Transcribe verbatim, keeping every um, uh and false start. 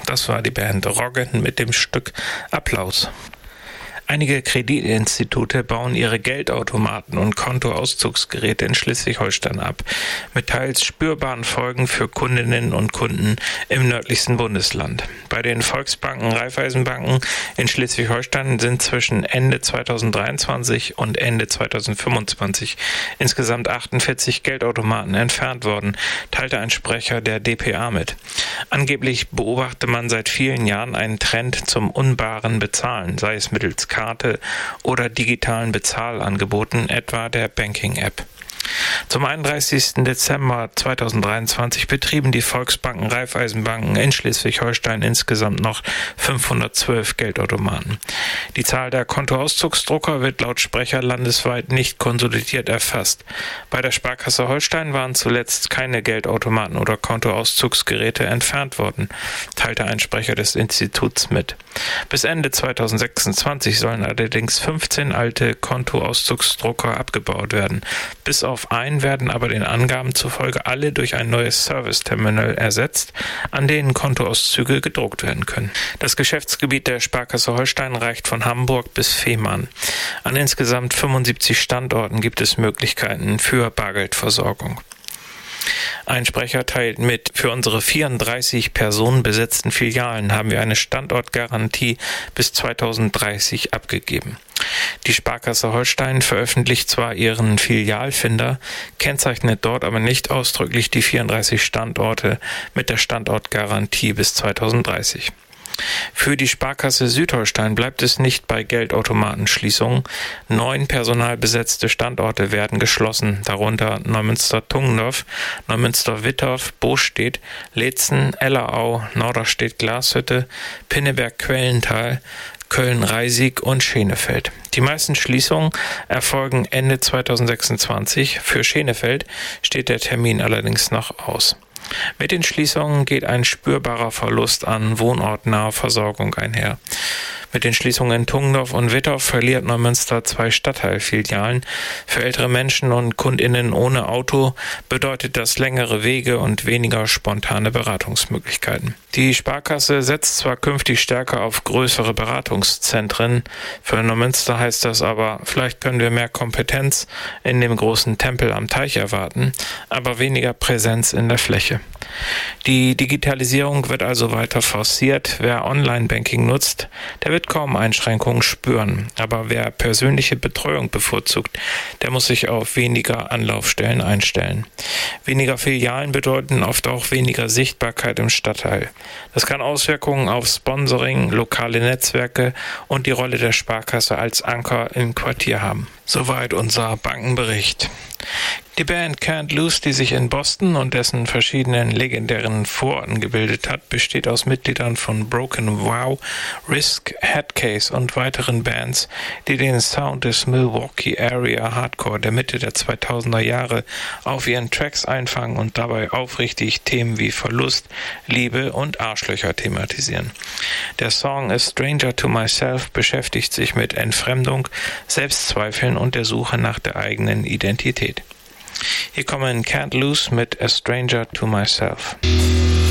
Das war die Band Roggen mit dem Stück Applaus. Einige Kreditinstitute bauen ihre Geldautomaten und Kontoauszugsgeräte in Schleswig-Holstein ab, mit teils spürbaren Folgen für Kundinnen und Kunden im nördlichsten Bundesland. Bei den Volksbanken, Raiffeisenbanken in Schleswig-Holstein sind zwischen Ende zweitausenddreiundzwanzig und Ende zweitausendfünfundzwanzig insgesamt achtundvierzig Geldautomaten entfernt worden, teilte ein Sprecher der d p a mit. Angeblich beobachte man seit vielen Jahren einen Trend zum unbaren Bezahlen, sei es mittels Karte oder digitalen Bezahlangeboten, etwa der Banking-App. Zum einunddreißigsten Dezember zweitausenddreiundzwanzig betrieben die Volksbanken, Raiffeisenbanken in Schleswig-Holstein insgesamt noch fünfhundertzwölf Geldautomaten. Die Zahl der Kontoauszugsdrucker wird laut Sprecher landesweit nicht konsolidiert erfasst. Bei der Sparkasse Holstein waren zuletzt keine Geldautomaten oder Kontoauszugsgeräte entfernt worden, teilte ein Sprecher des Instituts mit. Bis Ende zweitausendsechsundzwanzig sollen allerdings fünfzehn alte Kontoauszugsdrucker abgebaut werden. Bis auf einen werden aber den Angaben zufolge alle durch ein neues Service-Terminal ersetzt, an denen Kontoauszüge gedruckt werden können. Das Geschäftsgebiet der Sparkasse Holstein reicht von Hamburg bis Fehmarn. An insgesamt fünfundsiebzig Standorten gibt es Möglichkeiten für Bargeldversorgung. Ein Sprecher teilt mit, für unsere vierunddreißig personenbesetzten Filialen haben wir eine Standortgarantie bis zweitausenddreißig abgegeben. Die Sparkasse Holstein veröffentlicht zwar ihren Filialfinder, kennzeichnet dort aber nicht ausdrücklich die vierunddreißig Standorte mit der Standortgarantie bis zweitausenddreißig. Für die Sparkasse Südholstein bleibt es nicht bei Geldautomatenschließungen. Neun personalbesetzte Standorte werden geschlossen, darunter Neumünster-Tungendorf, Neumünster-Wittorf, Bostedt, Leetzen, Ellerau, Norderstedt-Glashütte, Pinneberg-Quellental, Köln-Reisig und Schenefeld. Die meisten Schließungen erfolgen Ende zweitausendsechsundzwanzig. Für Schenefeld steht der Termin allerdings noch aus. Mit den Schließungen geht ein spürbarer Verlust an wohnortnaher Versorgung einher. Mit den Schließungen in Tungendorf und Wittorf verliert Neumünster zwei Stadtteilfilialen. Für ältere Menschen und KundInnen ohne Auto bedeutet das längere Wege und weniger spontane Beratungsmöglichkeiten. Die Sparkasse setzt zwar künftig stärker auf größere Beratungszentren. Für Neumünster heißt das aber, vielleicht können wir mehr Kompetenz in dem großen Tempel am Teich erwarten, aber weniger Präsenz in der Fläche. Die Digitalisierung wird also weiter forciert. Wer Online-Banking nutzt, der wird kaum Einschränkungen spüren. Aber wer persönliche Betreuung bevorzugt, der muss sich auf weniger Anlaufstellen einstellen. Weniger Filialen bedeuten oft auch weniger Sichtbarkeit im Stadtteil. Das kann Auswirkungen auf Sponsoring, lokale Netzwerke und die Rolle der Sparkasse als Anker im Quartier haben. Soweit unser Bankenbericht. Die Band Can't Lose, die sich in Boston und dessen verschiedenen legendären Vororten gebildet hat, besteht aus Mitgliedern von Broken Wow, Risk, Headcase und weiteren Bands, die den Sound des Milwaukee Area Hardcore der Mitte der zweitausender Jahre auf ihren Tracks einfangen und dabei aufrichtig Themen wie Verlust, Liebe und Arschlöcher thematisieren. Der Song A Stranger to Myself beschäftigt sich mit Entfremdung, Selbstzweifeln und der Suche nach der eigenen Identität. Hier kommen Can't Lose mit A Stranger to Myself.